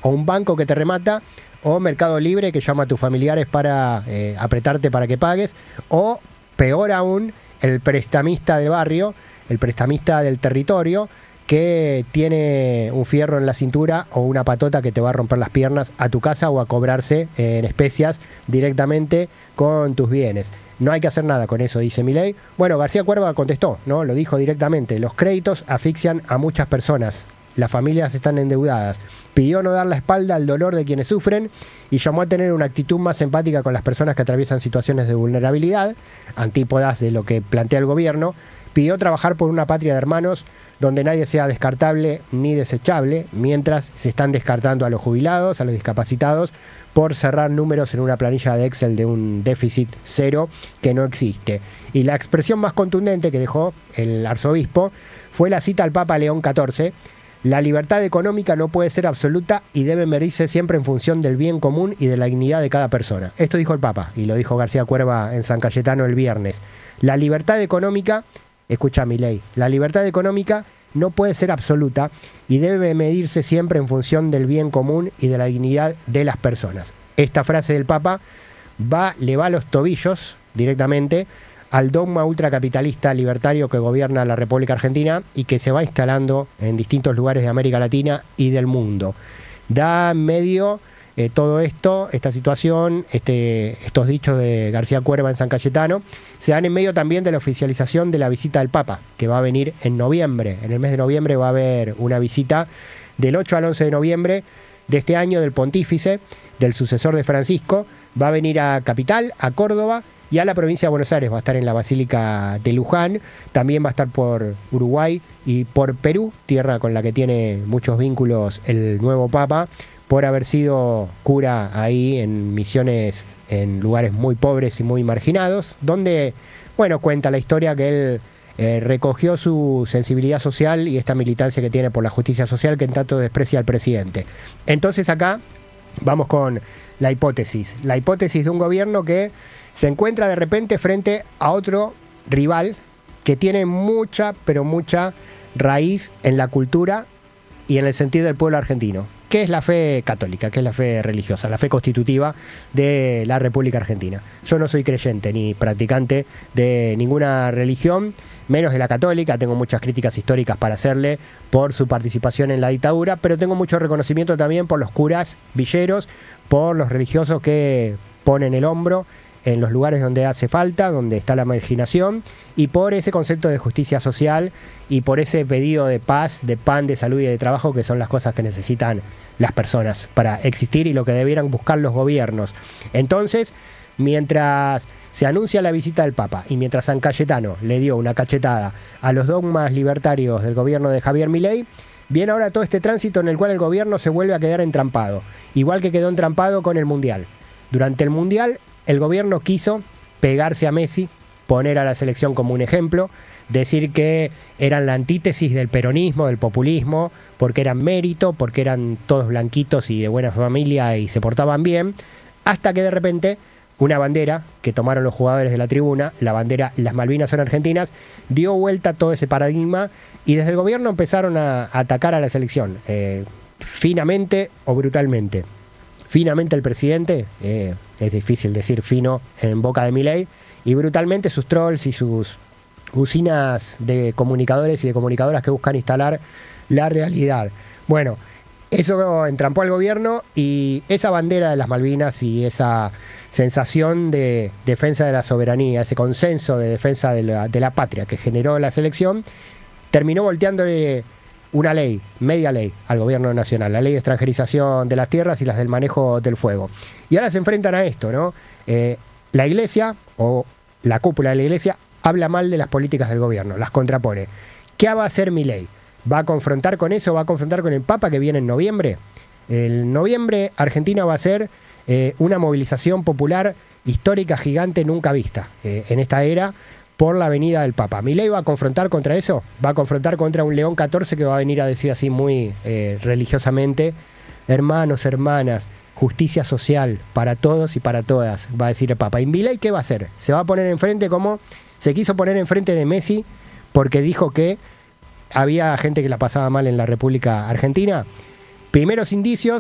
o un banco que te remata, o Mercado Libre que llama a tus familiares para apretarte para que pagues, o peor aún, el prestamista del barrio, el prestamista del territorio, que tiene un fierro en la cintura o una patota que te va a romper las piernas a tu casa o a cobrarse en especias directamente con tus bienes. No hay que hacer nada con eso, dice Milei. Bueno, García Cuerva contestó, ¿no? Lo dijo directamente. Los créditos asfixian a muchas personas. Las familias están endeudadas. Pidió no dar la espalda al dolor de quienes sufren y llamó a tener una actitud más empática con las personas que atraviesan situaciones de vulnerabilidad, antípodas de lo que plantea el gobierno. Pidió trabajar por una patria de hermanos donde nadie sea descartable ni desechable, mientras se están descartando a los jubilados, a los discapacitados, por cerrar números en una planilla de Excel de un déficit cero que no existe. Y la expresión más contundente que dejó el arzobispo fue la cita al Papa León XIV: la libertad económica no puede ser absoluta y debe medirse siempre en función del bien común y de la dignidad de cada persona. Esto dijo el Papa, y lo dijo García Cuerva en San Cayetano el viernes. La libertad económica, escucha Milei, la libertad económica no puede ser absoluta y debe medirse siempre en función del bien común y de la dignidad de las personas. Esta frase del Papa le va a los tobillos directamente al dogma ultracapitalista libertario que gobierna la República Argentina y que se va instalando en distintos lugares de América Latina y del mundo. Da en medio todo esto, esta situación, estos dichos de García Cuerva en San Cayetano, se dan en medio también de la oficialización de la visita del Papa, que va a venir en noviembre. En el mes de noviembre va a haber una visita del 8 al 11 de noviembre de este año del pontífice, del sucesor de Francisco. Va a venir a Capital, a Córdoba y a la provincia de Buenos Aires. Va a estar en la Basílica de Luján, también va a estar por Uruguay y por Perú, tierra con la que tiene muchos vínculos el nuevo Papa, por haber sido cura ahí en misiones en lugares muy pobres y muy marginados, donde, bueno, cuenta la historia que él recogió su sensibilidad social y esta militancia que tiene por la justicia social que en tanto desprecia al presidente. Entonces acá vamos con la hipótesis de un gobierno que se encuentra de repente frente a otro rival que tiene mucha, pero mucha raíz en la cultura y en el sentido del pueblo argentino, que es la fe católica, que es la fe religiosa, la fe constitutiva de la República Argentina. Yo no soy creyente ni practicante de ninguna religión, menos de la católica. Tengo muchas críticas históricas para hacerle por su participación en la dictadura, pero tengo mucho reconocimiento también por los curas villeros, por los religiosos que ponen el hombro en los lugares donde hace falta, donde está la marginación, y por ese concepto de justicia social y por ese pedido de paz, de pan, de salud y de trabajo, que son las cosas que necesitan las personas para existir y lo que debieran buscar los gobiernos. Entonces, mientras se anuncia la visita del Papa y mientras San Cayetano le dio una cachetada a los dogmas libertarios del gobierno de Javier Milei, viene ahora todo este tránsito en el cual el gobierno se vuelve a quedar entrampado, igual que quedó entrampado con el Mundial. Durante el Mundial, el gobierno quiso pegarse a Messi, poner a la selección como un ejemplo, decir que eran la antítesis del peronismo, del populismo, porque eran mérito, porque eran todos blanquitos y de buena familia y se portaban bien, hasta que de repente una bandera que tomaron los jugadores de la tribuna, la bandera "Las Malvinas son argentinas", dio vuelta a todo ese paradigma y desde el gobierno empezaron a atacar a la selección, finamente o brutalmente. Finamente el presidente, es difícil decir fino en boca de Milei, y brutalmente sus trolls y sus usinas de comunicadores y de comunicadoras que buscan instalar la realidad. Bueno, eso entrampó al gobierno y esa bandera de las Malvinas y esa sensación de defensa de la soberanía, ese consenso de defensa de la patria que generó la selección, terminó volteándole una ley, media ley, al gobierno nacional, la ley de extranjerización de las tierras y las del manejo del fuego. Y ahora se enfrentan a esto, ¿no? La iglesia, o la cúpula de la iglesia, habla mal de las políticas del gobierno, las contrapone. ¿Qué va a hacer Milei? ¿Va a confrontar con eso? ¿Va a confrontar con el Papa que viene en noviembre? En noviembre Argentina va a hacer una movilización popular histórica gigante nunca vista en esta era, por la venida del Papa. ¿Milei va a confrontar contra eso? Va a confrontar contra un León XIV que va a venir a decir así muy religiosamente: hermanos, hermanas, justicia social para todos y para todas, va a decir el Papa. ¿Y Milei qué va a hacer? Se va a poner enfrente como se quiso poner enfrente de Messi porque dijo que había gente que la pasaba mal en la República Argentina. Primeros indicios